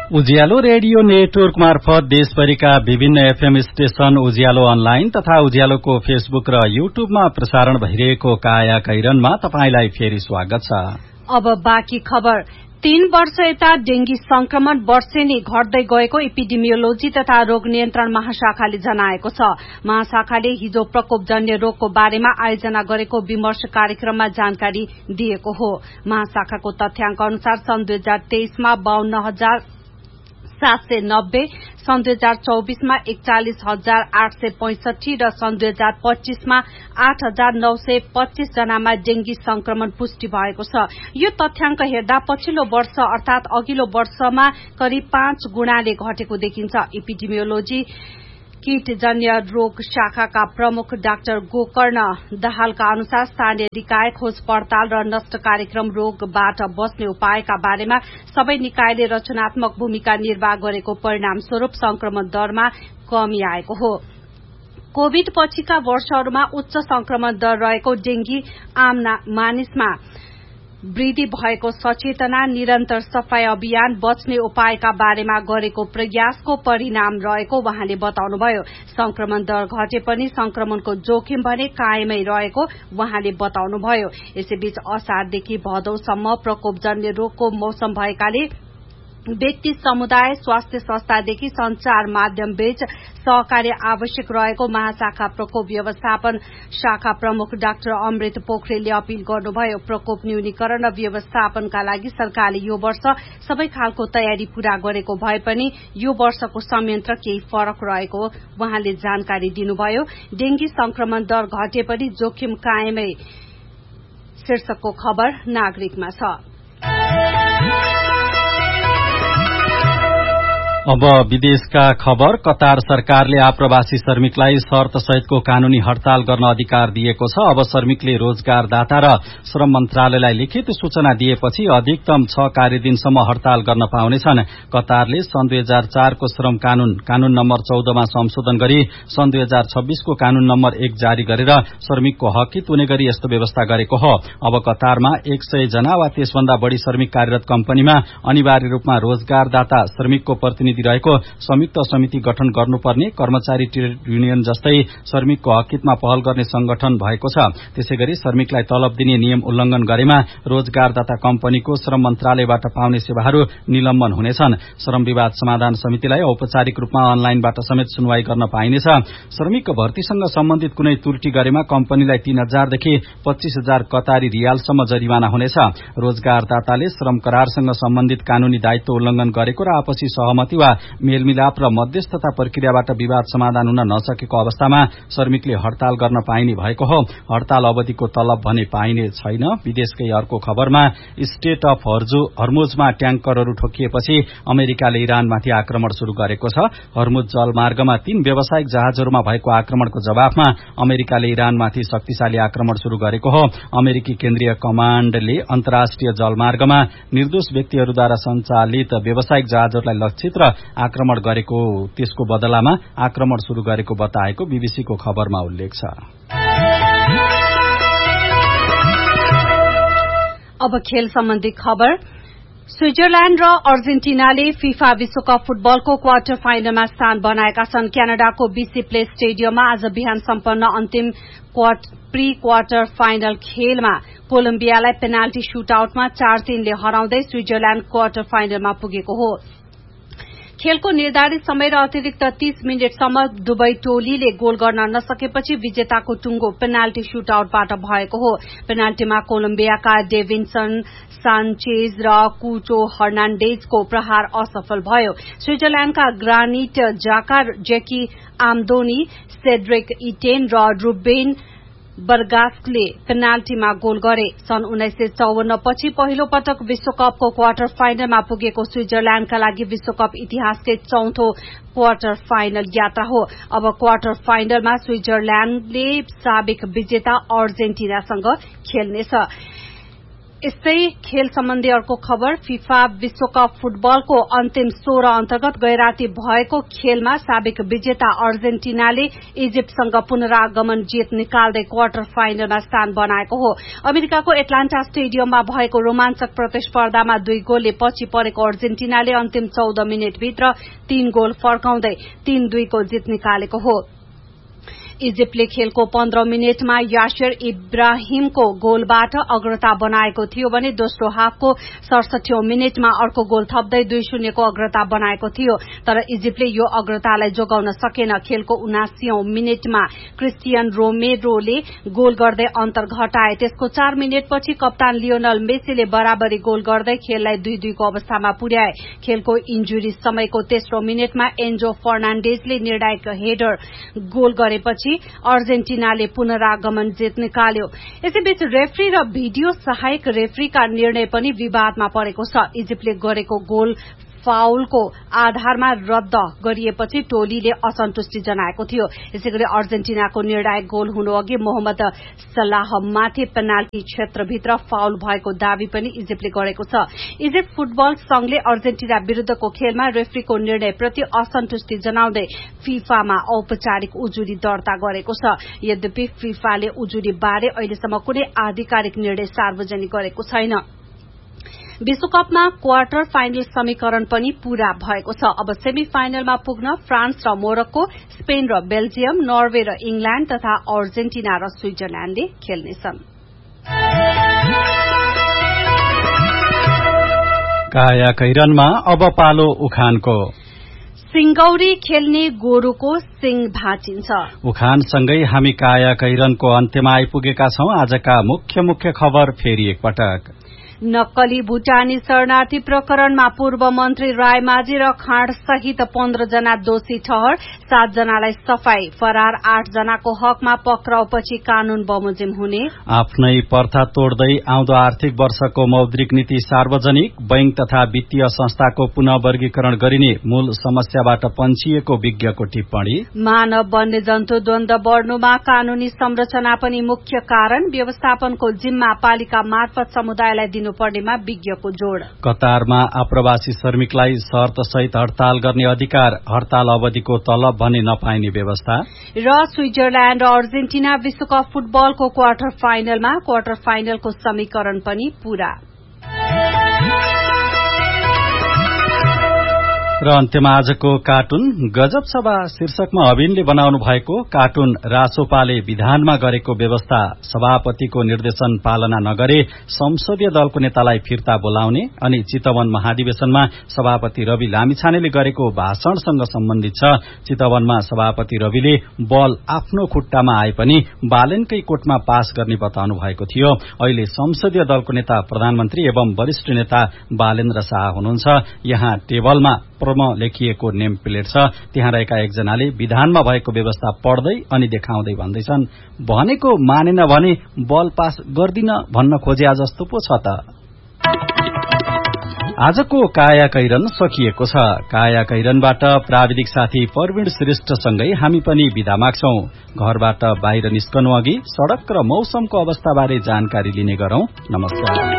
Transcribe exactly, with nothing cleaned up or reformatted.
उज्यालो radio network मार्फत देशभरिका विभिन्न एफएम स्टेशन, उज्यालो अनलाइन तथा उज्यालोको फेसबुक र युट्युबमा प्रसारण भइरहेको काया कैरनमा तपाईंलाई फेरि स्वागत छ। अब बाँकी खबर। तीन वर्ष यता डेंगी संक्रमण वर्षेनी घट्दै गएको एपिडेमियोलोजी तथा रोग नियन्त्रण महाशाखाले जनाएको छ। महाशाखाले हिजो प्रकोपजन्य रोगको बारेमा आयोजना गरेको विमर्श कार्यक्रममा जानकारी दिएको हो। महाशाखाको तथ्याङ्क अनुसार सन् दुई हजार तेइसमा बाहन्न हजार सात सय नब्बे, सन् दुई हजार चौबीसमा एकचालिस हजार आठ सय पैंसठी र सन् दुई हजार पच्चीसमा आठ हजार नौ सय पच्चीस जनामा डेंगी संक्रमण पुष्टि भएको छ। यो तथ्याङ्क हेर्दा पछिल्लो वर्ष अर्थात अघिल्लो वर्षमा करिब पाँच गुणाले घटेको देखिन्छ। एपिडेमियोलोजी कीटजन्य रोग शाखाका प्रमुख डाक्टर गोकर्ण दाहालका अनुसार स्थानीय निकाय खोज पड़ताल र नष्ट कार्यक्रम रोगबाट बच्ने उपायका बारेमा सबै निकायले रचनात्मक भूमिका निर्वाह गरेको परिणाम स्वरूप संक्रमण दरमा कमी आएको हो। कोविड पछिका वर्षहरूमा उच्च संक्रमण दर रहेको डेंगी आम मानिसमा वृद्धि भएको सचेतना, निरन्तर सफाई अभियान, बच्ने उपायका बारेमा गरेको प्रयासको परिणाम रहेको वहाँले बताउनुभयो। संक्रमण दर घटे पनि संक्रमणको जोखिम भने कायमै रहेको वहाँले बताउनुभयो। यसैबीच असारदेखि भदौसम्म प्रकोपजन्य रोगको मौसम भएकाले व्यक्ति, समुदाय, स्वास्थ्य संस्थादेखि संचार माध्यम बीच सहकार्य आवश्यक रहेको महाशाखा प्रकोप व्यवस्थापन शाखा प्रमुख डाक्टर अमृत पोखरेलले अपील गर्नुभयो। प्रकोप न्यूनीकरण र व्यवस्थापनका लागि सरकारले यो वर्ष सबै खालको तयारी पूरा गरेको भए पनि यो वर्षको संयन्त्र केही फरक रहेको वहाँले जानकारी दिनुभयो। डेंगी संक्रमण दर घटे पनि जोखिम कायमै शीर्षकको खबर नागरिकमा छ। अब विदेशका खबर। कतार सरकारले आप्रवासी श्रमिकलाई शर्त सहितको कानूनी हड़ताल गर्न अधिकार दिएको छ। अब श्रमिकले रोजगारदाता र श्रम मन्त्रालयलाई लिखित सूचना दिएपछि अधिकतम छ कार्यदिनसम्म हड़ताल गर्न पाउनेछन्। कतारले सन् दुई हजार चारको श्रम कानून कानून नम्बर चौधमा संशोधन गरी सन् दुई हजार छब्बीसको कानून नम्बर एक जारी गरेर श्रमिकको हकित हुने गरी यस्तो व्यवस्था गरेको हो। अब कतारमा एक सय जना वा त्यसभन्दा बढ़ी श्रमिक कार्यरत कम्पनीमा अनिवार्य रूपमा रोजगारदाता श्रमिकको प्रतिनिधि रहेको संयुक्त समिति गठन गर्नुपर्ने कर्मचारी ट्रेड युनियन जस्तै श्रमिकको हकितमा पहल गर्ने संगठन भएको छ। त्यसैगरी श्रमिकलाई तलब दिने नियम उल्लंघन गरेमा रोजगारदाता कम्पनीको श्रम मन्त्रालयबाट पाउने सेवाहरू निलम्बन हुनेछन्। श्रम विवाद समाधान समितिलाई औपचारिक रूपमा अनलाइनबाट समेत सुनवाई गर्न पाइनेछ। श्रमिक भर्तीसँग सम्बन्धित कुनै त्रुटि गरेमा कम्पनीलाई तीन हजारदेखि पच्चीस हजार कतारी रियालसम्म जरिवाना हुनेछ। रोजगारदाताले श्रम करारसँग सम्बन्धित कानूनी दायित्व उल्लंघन गरेको र आपसी सहमति वा मेलमिलाप र मध्यस्थता प्रक्रियाबाट विवाद समाधान हुन नसकेको अवस्थामा श्रमिकले हड़ताल गर्न पाइने भएको हो। हड़ताल अवधिको तलब भने पाइने छैन। विदेशकै अर्को खबरमा स्टेट अफ हर्मुजमा ट्याङ्करहरू ठोकिएपछि अमेरिकाले इरानमाथि आक्रमण शुरू गरेको छ। हर्मुज जलमार्गमा तीन व्यावसायिक जहाजहरूमा भएको आक्रमणको जवाफमा अमेरिकाले इरानमाथि शक्तिशाली आक्रमण शुरू गरेको हो। अमेरिकी केन्द्रीय कमाण्डले अन्तर्राष्ट्रिय जलमार्गमा निर्दोष व्यक्तिहरूद्वारा सञ्चालित व्यावसायिक जहाजहरूलाई लक्षित र आक्रमण गरेको त्यसको बदलामा आक्रमण शुरू गरेको बताएको बीबीसीको खबरमा उल्लेख छ। अब खेल सम्बन्धी खबर। स्विजरल्याण्ड र अर्जेन्टिनाले फिफा विश्वकप फुटबलको क्वार्टर फाइनलमा स्थान बनाएका छन्। क्यानाडाको बीसी प्ले स्टेडियममा आज बिहान सम्पन्न अन्तिम प्री क्वार्टर फाइनल खेलमा कोलम्बियालाई पेनाल्टी शूटआउटमा चार तीनले हराउँदै स्विजरल्याण्ड क्वार्टर फाइनलमा पुगेको हो। खेलको निर्धारित समय र अतिरिक्त तीस मिनटसम्म दुवै टोलीले गोल गर्न नसकेपछि विजेताको टुंगो पेनाल्टी शूटआउटबाट भएको हो। पेनाल्टीमा कोलम्बियाका डेभिन्सन सान्चेज र कुचो हर्नान्डेजको प्रहार असफल भयो। स्विजरल्याण्डका ग्रानिट जाका, जेकी आम्दोनी, सेड्रिक इटेन र रुबेन बर्गास्कले पेनाल्टीमा गोल गरे। सन् उन्नाइस सय चौवन्न पछि पहिलो पटक विश्वकपको क्वार्टर फाइनलमा पुगेको स्विजरल्याण्डका लागि विश्वकप इतिहासकै चौथो क्वार्टर फाइनल यात्रा हो। अब क्वार्टर फाइनलमा स्विजरल्याण्डले साबिक विजेता अर्जेन्टिनासँग खेल्नेछ। यस्तै खेल सम्बन्धी अर्को खबर फिफा विश्वकप फुटबलको अन्तिम सोह्र अन्तर्गत गैराती भएको खेलमा साबिक विजेता अर्जेन्टिनाले इजिप्टसँग पुनरागमन जित निकाल्दै क्वार्टर फाइनलमा स्थान बनाएको हो। अमेरिकाको एटलान्टा स्टेडियममा भएको रोमाञ्चक प्रतिस्पर्धामा दुई गोलले पछि परेको अर्जेन्टिनाले अन्तिम चौध मिनटभित्र तीन गोल फर्काउँदै तीन दुईको जित निकालेको हो। इजिप्टले खेलको पन्ध्र मिनटमा यासिर इब्राहिमको गोलबाट अग्रता बनाएको थियो भने दोस्रो हाफको सडसठीौं मिनटमा अर्को गोल थप्दै दुई शून्यको अग्रता बनाएको थियो, तर इजिप्टले यो अग्रतालाई जोगाउन सकेन। खेलको उनासीौं मिनटमा क्रिस्टियन रोमेरोले गोल गर्दै अन्तर घटाए। त्यसको चार मिनटपछि कप्तान लियोनल मेसीले बराबरी गोल गर्दै खेललाई दुई दुईको अवस्थामा पुर्याए। खेलको इन्जुरी समयको तेस्रो मिनटमा एन्जो फर्नान्डेजले निर्णायक हेडर गोल गरेपछि अर्जेन्टिनाले पुनरागमन जित निकाल्यो। यसैबीच रेफ्री र भिडियो सहायक रेफ्रीका निर्णय पनि विवादमा परेको छ। इजिप्टले गरेको गोल फाउलको आधारमा रद्द गरिएपछि टोलीले असन्तुष्टि जनाएको थियो। यसैगरी अर्जेन्टिनाको निर्णायक गोल हुनु अघि मोहम्मद सलाहमाथि पेनाल्टी क्षेत्रभित्र फाउल भएको दावी पनि इजिप्टले गरेको छ। इजिप्ट फुटबल संघले अर्जेन्टिना विरूद्धको खेलमा रेफ्रीको निर्णयप्रति असन्तुष्टि जनाउँदै फिफामा औपचारिक उजुरी दर्ता गरेको छ। यद्यपि फिफाले उजुरी बारे अहिलेसम्म कुनै आधिकारिक निर्णय सार्वजनिक गरेको छैन। विश्वकपमा क्वार्टर फाइनल समीकरण पनि पूरा भएको छ। अब सेमी फाइनलमा पुग्न फ्रान्स र मोरक्को, स्पेन र बेल्जियम, नर्वे र इंग्ल्याण्ड तथा अर्जेन्टिना र स्विजरल्याण्डले खेल्नेछन्। काया कैरनमा अब पालो उखानको। सिंगौरी खेल्ने गोरुको सिंग भाँचिन्छ। उखानसँगै हामी काया कैरनको अन्त्यमा आइपुगेका छौं। आजका मुख्य मुख्य खबर फेरि एकपटक। नक्कली भुटानी शरणार्थी प्रकरणमा पूर्व मन्त्री रायमाझी र खाँड सहित पन्ध्र जना दोषी ठहर, सात जनालाई सफाई। फरार आठ जनाको हकमा पक्राउपछि कानून बमोजिम हुने। आफ्नै पर्था तोड्दै आउँदो आर्थिक वर्षको मौद्रिक नीति सार्वजनिक। बैंक तथा वित्तीय संस्थाको पुनः वर्गीकरण गरिने मूल समस्याबाट पन्छिएको विज्ञको टिप्पणी। मानव वन्यजन्तु द्वन्द्व बढ़नुमा कानूनी संरचना पनि मुख्य कारण। व्यवस्थापनको जिम्मा पालिका मार्फत समुदायलाई दिनु पर्नेमा विज्ञको जोड़। कतारमा आप्रवासी श्रमिकलाई शर्त सहित हड़ताल गर्ने अधिकार, हड़ताल अवधिको तलब भने नपाइने व्यवस्था। र स्विजरल्याण्ड र अर्जेन्टिना विश्वकप फुटबलको क्वार्टर फाइनलमा क्वार्टर फाइनलको समीकरण पनि पूरा। र अन्त्यमा आजको कार्टुन गजब सभा शीर्षकमा अभिनले बनाउनु भएको कार्टुन रासोपाले विधानमा गरेको व्यवस्था, सभापतिको निर्देशन पालना नगरे संसदीय दलको नेतालाई फिर्ता बोलाउने अनि चितवन महाधिवेशनमा सभापति रवि लामिछानेले गरेको भाषणसँग सम्बन्धित छ। चितवनमा सभापति रविले बल आफ्नो खुट्टामा आए पनि बालेनकै कोर्टमा पास गर्ने बताउनु भएको थियो। अहिले संसदीय दलको नेता प्रधानमन्त्री एवं वरिष्ठ नेता बालेन्द्र शाह हुनुहुन्छ। यहाँ टेबलमा प्रोमो लेखिएको नेम प्लेट छ। त्यहाँ रहेका एकजनाले विधानमा भएको व्यवस्था पढ्दै अनि देखाउँदै भन्दैछन्, भनेको मानेन भने बल पास गर्दिन भन्न खोजे जस्तो पो छ त। आजको काया कैरन सकिएको छ। काया कैरनबाट प्राविधिक साथी प्रवीण श्रेष्ठसँगै हामी पनि बिदा माग्छौं। घरबाट बाहिर निस्कनु अघि सड़क र मौसमको अवस्थाबारे जानकारी लिने गरौं। नमस्कार।